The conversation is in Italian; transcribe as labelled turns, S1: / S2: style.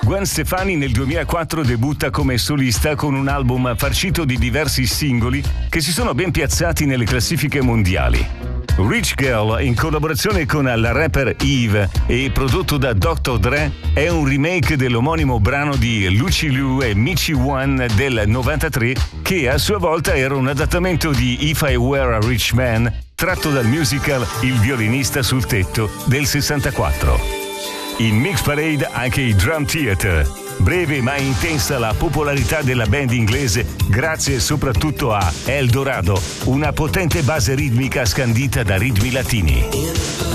S1: Gwen Stefani nel 2004 debutta come solista con un album farcito di diversi singoli che si sono ben piazzati nelle classifiche mondiali. Rich Girl, in collaborazione con la rapper Eve e prodotto da Dr. Dre, è un remake dell'omonimo brano di Lucy Liu e Michi One del 93, che a sua volta era un adattamento di If I Were a Rich Man, tratto dal musical Il violinista sul tetto del 64. In Mix Parade anche i Drum Theater. Breve ma intensa la popolarità della band inglese grazie soprattutto a El Dorado, una potente base ritmica scandita da ritmi latini.